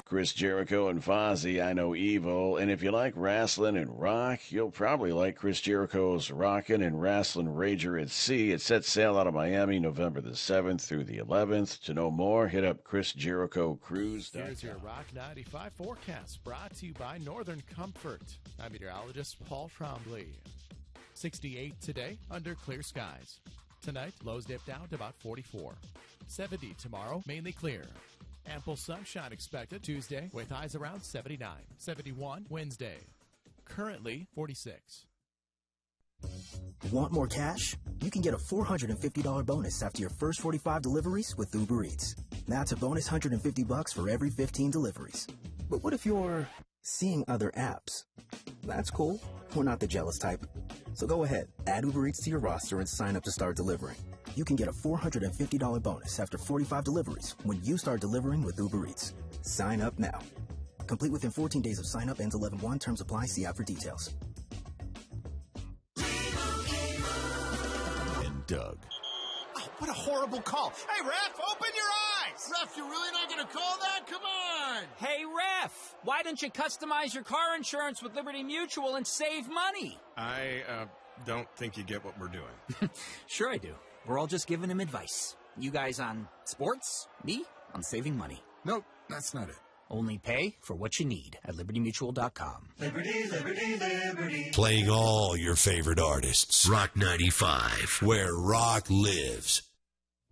Chris Jericho and Fozzy, I Know Evil. And if you like wrestling and rock, you'll probably like Chris Jericho's Rockin' and Wrestling Rager at Sea. It sets sail out of Miami November the 7th through the 11th. To know more, hit up Chris Jericho Cruise. Here's your Rock 95 forecast, brought to you by Northern Comfort. I'm meteorologist Paul Trombley. 68 today under clear skies. Tonight, lows dip down to about 44. 70 tomorrow, mainly clear. Ample sunshine expected Tuesday with highs around 79. 71 Wednesday. Currently 46. Want more cash? You can get a $450 bonus after your first 45 deliveries with Uber Eats. That's a bonus $150 for every 15 deliveries. But what if you're seeing other apps? That's cool. We're not the jealous type. So go ahead, add Uber Eats to your roster and sign up to start delivering. You can get a $450 bonus after 45 deliveries when you start delivering with Uber Eats. Sign up now. Complete within 14 days of sign up. Ends 11/1. Terms apply. See app for details. And Doug. Oh, what a horrible call. Hey, ref, open your eyes. Ref, you're really not going to call that? Come on. Hey, ref, why don't you customize your car insurance with Liberty Mutual and save money? I don't think you get what we're doing. Sure I do. We're all just giving him advice. You guys on sports, me on saving money. Nope, that's not it. Only pay for what you need at LibertyMutual.com. Liberty, liberty, liberty. Playing all your favorite artists. Rock 95, where rock lives.